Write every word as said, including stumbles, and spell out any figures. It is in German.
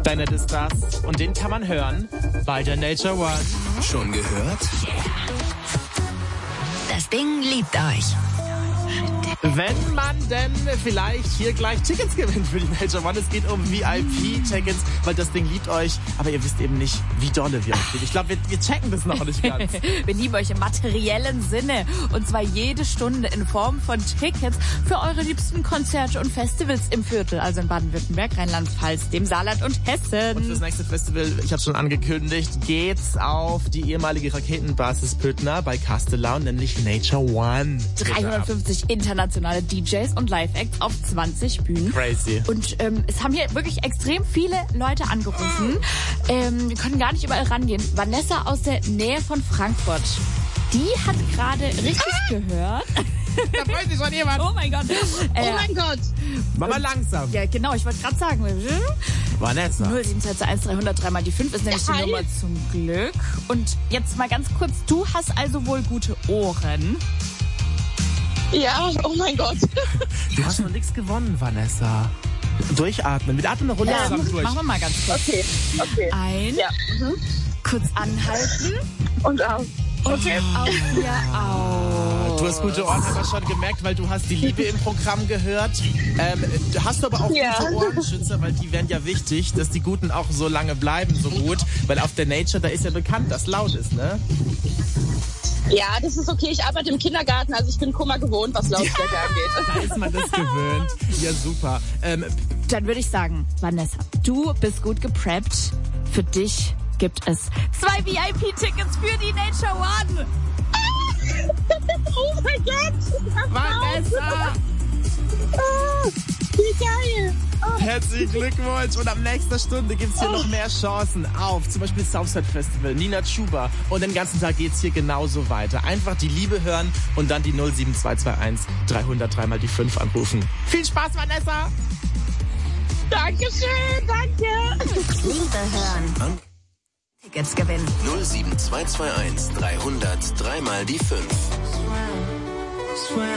Bennett ist das. Und den kann man hören bei der Nature One. Schon gehört? Das Ding liebt euch. Wenn man denn vielleicht hier gleich Tickets gewinnt für die Nature One. Es geht um V I P-Tickets, weil das Ding liebt euch. Aber ihr wisst eben nicht, wie dolle wir euch lieben. Ich glaube, wir, wir checken das noch nicht ganz. Wir lieben euch im materiellen Sinne. Und zwar jede Stunde in Form von Tickets für eure liebsten Konzerte und Festivals im Viertel. Also in Baden-Württemberg, Rheinland-Pfalz, dem Saarland und Hessen. Und fürs nächste Festival, ich habe schon angekündigt, geht's auf die ehemalige Raketenbasis Pöttner bei Castellaun, nämlich Nature One. dreihundertfünfzig internationale D Js und Live-Acts auf zwanzig Bühnen. Crazy. Und ähm, es haben hier wirklich extrem viele Leute angerufen. Ähm, wir können gar nicht überall rangehen. Vanessa aus der Nähe von Frankfurt, die hat gerade richtig gehört. Da freut sich schon jemand. Oh mein Gott. Äh, Oh mein Gott. Mach mal langsam. Ja, genau, ich wollte gerade sagen. Vanessa. null sieben zwei zwei eins dreihundert drei mal die fünf ist nämlich Ja, die hi. Nummer zum Glück. Und jetzt mal ganz kurz, du hast also wohl gute Ohren. Ja, oh mein Gott. Du hast noch nichts gewonnen, Vanessa. Durchatmen. Wir atmen eine Runde Ja, zusammen durch. machen wir mal ganz kurz. Okay, okay. Ein, Ja. Mhm. kurz anhalten Und auch. okay. Auf hier aus. Du hast gute Ohren, haben wir schon gemerkt, weil du hast die Liebe im Programm gehört. Ähm, du hast aber auch Ja. gute Ohrenschützer, weil die wären ja wichtig, dass die guten auch so lange bleiben, so gut. Weil auf der Nature, da ist ja bekannt, dass laut ist, ne? Ja, das ist okay. Ich arbeite im Kindergarten, also ich bin Kummer gewohnt, was Lautstärke angeht. Da ist man das gewöhnt. Ja, super. Ähm, Dann würde ich sagen, Vanessa, du bist gut gepreppt. Für dich gibt es zwei V I P-Tickets für die Nature One. Oh mein Gott. Vanessa! Ah, wie geil. Oh. Herzlichen Glückwunsch! Und ab nächster Stunde gibt's hier noch mehr Chancen auf zum Beispiel Southside Festival, Nina Chuba. Und den ganzen Tag geht's hier genauso weiter. Einfach die Liebe hören und dann die null sieben zwei zwei eins dreihundert drei mal die fünf anrufen. Viel Spaß, Vanessa! Dankeschön, danke. Liebe hören. Tickets gewinnen. null sieben zwei zwei eins dreihundert drei mal die fünf.